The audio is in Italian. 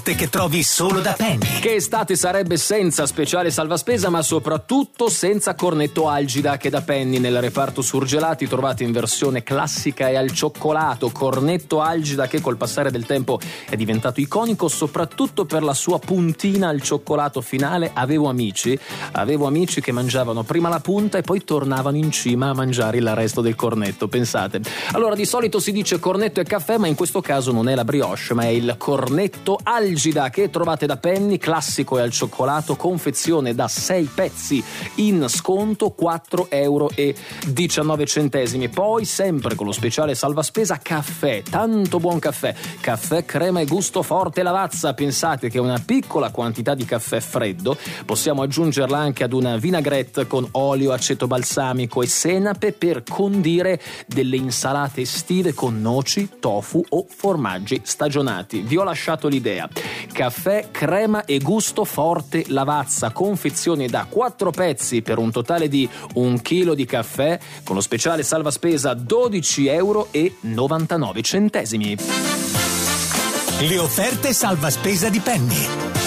che trovi solo da Penny. Che estate sarebbe senza speciale salvaspesa, ma soprattutto senza cornetto Algida, che da Penny nel reparto surgelati trovate in versione classica e al cioccolato. Cornetto Algida che col passare del tempo è diventato iconico soprattutto per la sua puntina al cioccolato finale. Avevo amici che mangiavano prima la punta e poi tornavano in cima a mangiare il resto del cornetto, pensate. Allora, di solito si dice cornetto e caffè, ma in questo caso non è la brioche, ma è il cornetto Algida che trovate da Penny, classico e al cioccolato, confezione da 6 pezzi, in sconto €4,19. Poi sempre con lo speciale salvaspesa caffè, tanto buon caffè, crema e gusto forte Lavazza. Pensate che una piccola quantità di caffè freddo possiamo aggiungerla anche ad una vinaigrette con olio, aceto balsamico e senape per condire delle insalate estive con noci, tofu o formaggi stagionati. Vi ho lasciato l'idea. Caffè, crema e gusto forte Lavazza, confezione da 4 pezzi per un totale di 1 chilo di caffè, con lo speciale salvaspesa €12,99. Le offerte salvaspesa di Penny.